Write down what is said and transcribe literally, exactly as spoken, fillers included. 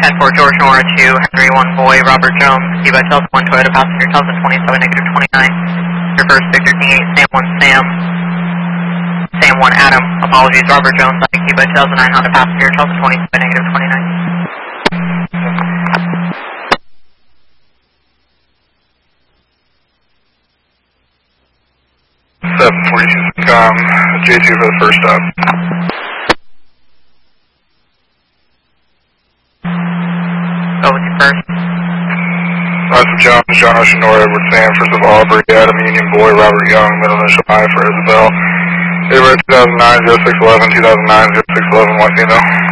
ten four George Nora two, Henry one Boy, Robert Jones, Q by Delta one Toyota passenger Delta twenty-seven, negative twenty-nine. Reverse Victor King eight, Sam one Sam, Sam one Adam, apologies, Robert Jones, I Q by two thousand nine Honda passenger Delta twenty-seven, negative twenty-nine. seven forty-two, um, J two for the first stop. Go with you first. Lots of John, John Oceanor, Edward Sanford of Aubrey, Adam Union Boy, Robert Young, middle initial I for Isabel. April two thousand nine, zero six eleven, two thousand nine, zero six eleven, White Female.